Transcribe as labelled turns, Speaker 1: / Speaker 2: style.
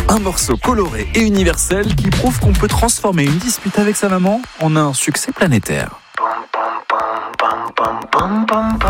Speaker 1: Un morceau coloré et universel qui prouve qu'on peut transformer une dispute avec sa maman en un succès planétaire.